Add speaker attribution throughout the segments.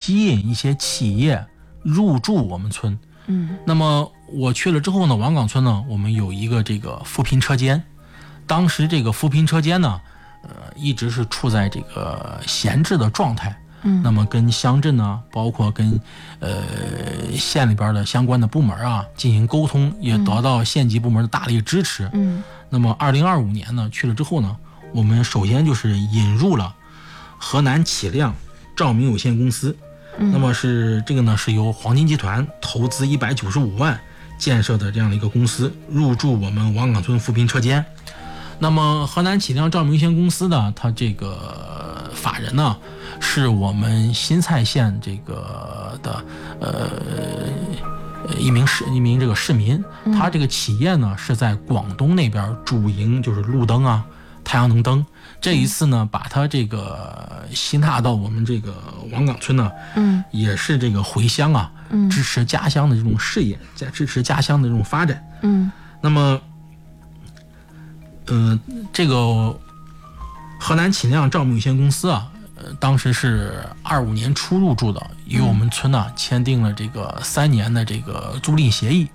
Speaker 1: 吸引一些企业入驻我们村。那么我去了之后呢，王岗村呢，我们有一个这个扶贫车间，当时这个扶贫车间呢，一直是处在这个闲置的状态。那么跟乡镇呢，包括跟县里边的相关的部门啊进行沟通，也得到县级部门的大力支持。那么2025年呢去了之后呢，我们首先就是引入了河南启亮照明有限公司。那么是这个呢是由黄金集团投资195万建设的这样的一个公司，入驻我们王岗村扶贫车间。那么河南启亮照明有限公司呢，它这个法人呢是我们新蔡县这个的一名这个市民，他这个企业呢是在广东那边主营就是路灯啊、太阳能灯。这一次呢，把他这个吸纳到我们这个王岗村呢，也是这个回乡啊，支持家乡的这种事业，支持家乡的这种发展。那么，这个河南启亮照明有限公司啊，当时是25年初入驻的，与我们村呢签订了这个3年的这个租赁协议。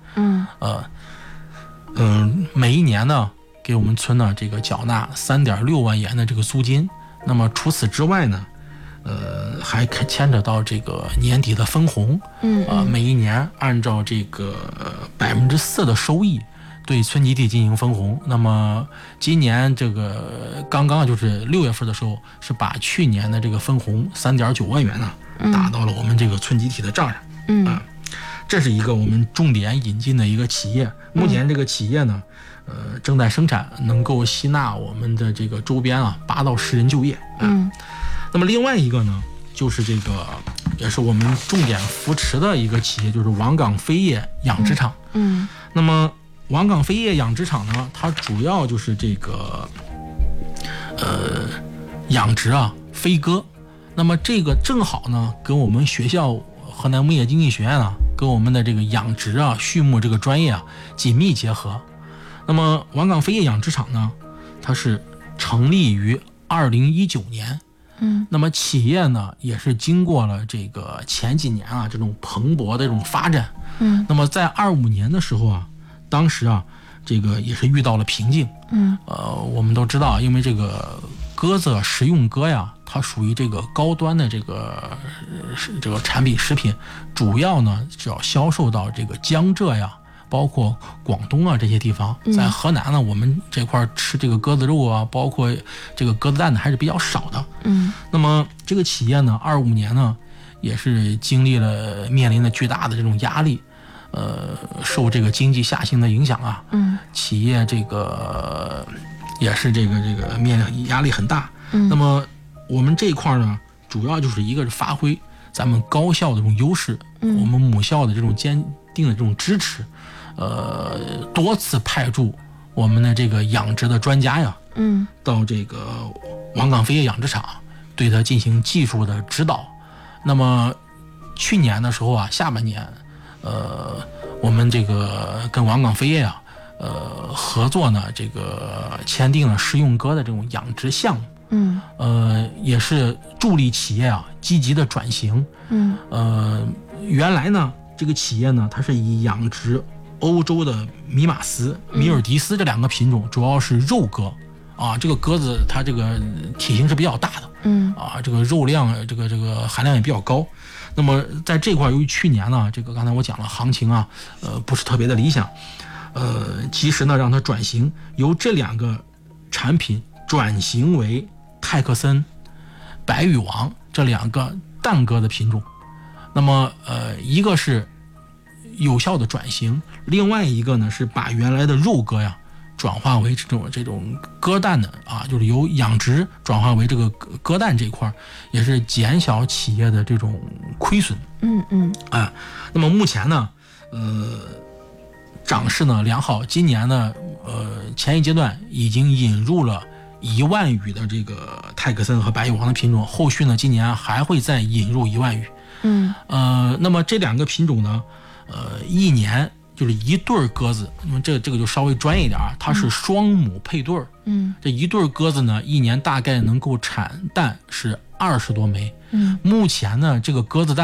Speaker 1: 每一年呢给我们村呢这个缴纳3.6万元的这个租金。那么除此之外呢，还牵扯到这个年底的分红。每一年按照这个4%的收益对村集体进行分红。那么今年这个刚刚就是6月份的时候，是把去年的这个分红3.9万元呢打到了我们这个村集体的账上。这是一个我们重点引进的一个企业。目前这个企业呢，正在生产，能够吸纳我们的这个周边啊8到10人就业。那么另外一个呢，就是这个也是我们重点扶持的一个企业，就是王岗飞业养殖场。那么王岗飞业养殖场呢，它主要就是这个养殖啊飞鸽。那么这个正好呢跟我们学校河南牧业经济学院啊，跟我们的这个养殖啊畜牧这个专业啊紧密结合。那么王岗飞业养殖场呢，它是成立于2019年。那么企业呢也是经过了这个前几年啊这种蓬勃的这种发展。那么在25年的时候啊，当时啊这个也是遇到了瓶颈。我们都知道，因为这个鸽子食用鸽呀，它属于这个高端的这个产品食品，主要呢只要销售到这个江浙呀，包括广东啊这些地方。在河南呢，我们这块吃这个鸽子肉啊，包括这个鸽子蛋呢还是比较少的。那么这个企业呢25年呢也是面临了巨大的这种压力。受这个经济下行的影响啊，企业这个也是这个面临压力很大。那么我们这一块呢，主要就是一个是发挥咱们高校的这种优势，我们母校的这种坚定的这种支持，多次派驻我们的这个养殖的专家呀，到这个王岗飞业养殖场，对它进行技术的指导。那么去年的时候啊，下半年。我们这个跟王岗飞业啊，合作呢，这个签订了食用鸽的这种养殖项目。也是助力企业啊积极的转型。原来呢，这个企业呢，它是以养殖欧洲的米马斯、米尔迪斯这2个品种，主要是肉鸽啊。这个鸽子它这个体型是比较大的。这个肉量这个含量也比较高。那么在这块，由于去年呢，这个刚才我讲了，行情啊，不是特别的理想，及时呢让它转型，由这2个产品转型为泰克森、白羽王这2个蛋鸽的品种。那么一个是有效的转型，另外一个呢是把原来的肉鸽呀转化为这种鸽蛋的啊，就是由养殖转化为这个鸽蛋这块，也是减小企业的这种亏损。那么目前呢，涨势呢良好，今年呢，前一阶段已经引入了1万羽的这个泰克森和白羽王的品种，后续呢今年还会再引入1万羽。那么这2个品种呢，一年就是一对鸽子，那么这个就稍微专业一点啊，它是双母配对。这一对鸽子呢，一年大概能够产蛋是20多枚。目前呢，这个鸽子蛋